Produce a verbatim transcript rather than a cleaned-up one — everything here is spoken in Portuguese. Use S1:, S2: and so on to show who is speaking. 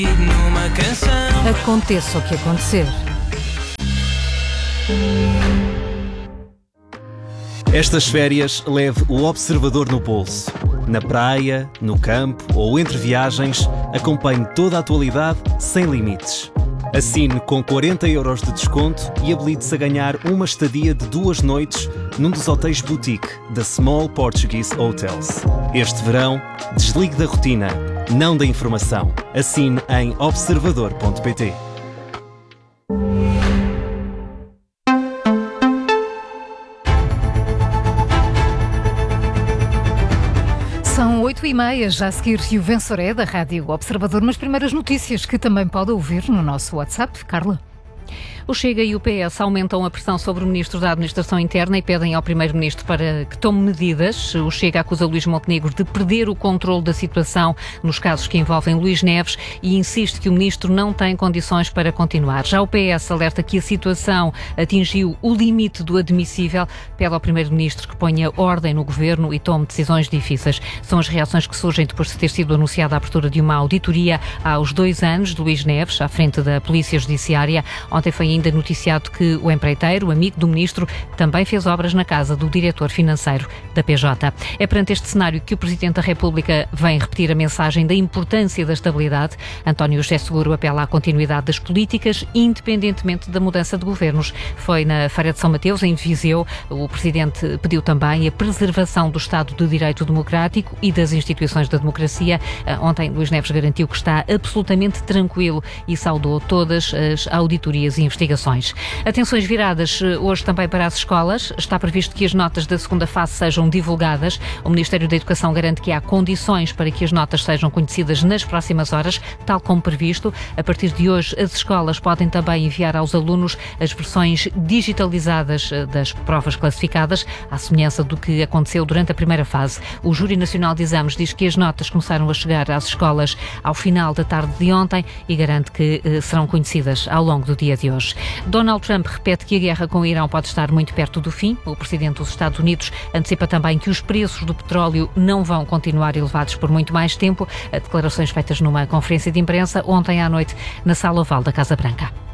S1: Aconteça o que acontecer.
S2: Estas férias leve o observador no bolso. Na praia, no campo ou entre viagens, acompanhe toda a atualidade sem limites. Assine com quarenta euros de desconto e habilite-se a ganhar uma estadia de duas noites num dos hotéis boutique da Small Portuguese Hotels. Este verão, desligue da rotina, não da informação. Assine em observador ponto pt.
S1: São oito e meia, já a seguir o Vensoré da Rádio Observador, mas primeiras notícias que também pode ouvir no nosso WhatsApp. Carla.
S3: O Chega e o P S aumentam a pressão sobre o Ministro da Administração Interna e pedem ao Primeiro-Ministro para que tome medidas. O Chega acusa Luís Montenegro de perder o controle da situação nos casos que envolvem Luís Neves e insiste que o Ministro não tem condições para continuar. Já o P S alerta que a situação atingiu o limite do admissível, pede ao Primeiro-Ministro que ponha ordem no Governo e tome decisões difíceis. São as reações que surgem depois de ter sido anunciada a abertura de uma auditoria aos dois anos de Luís Neves, à frente da Polícia Judiciária. Ontem foi ainda noticiado que o empreiteiro, o amigo do Ministro, também fez obras na casa do diretor financeiro da P J. É perante este cenário que o Presidente da República vem repetir a mensagem da importância da estabilidade. António José Seguro apela à continuidade das políticas, independentemente da mudança de governos. Foi na Feira de São Mateus, em Viseu. O Presidente pediu também a preservação do Estado de Direito Democrático e das instituições da democracia. Ontem, Luís Neves garantiu que está absolutamente tranquilo e saudou todas as auditorias e investigações. Atenções viradas hoje também para as escolas. Está previsto que as notas da segunda fase sejam divulgadas. O Ministério da Educação garante que há condições para que as notas sejam conhecidas nas próximas horas, tal como previsto. A partir de hoje, as escolas podem também enviar aos alunos as versões digitalizadas das provas classificadas, à semelhança do que aconteceu durante a primeira fase. O Júri Nacional de Exames diz que as notas começaram a chegar às escolas ao final da tarde de ontem e garante que eh, serão conhecidas ao longo do dia de hoje. Donald Trump repete que a guerra com o Irão pode estar muito perto do fim. O presidente dos Estados Unidos antecipa também que os preços do petróleo não vão continuar elevados por muito mais tempo. Declarações feitas numa conferência de imprensa ontem à noite na Sala Oval da Casa Branca.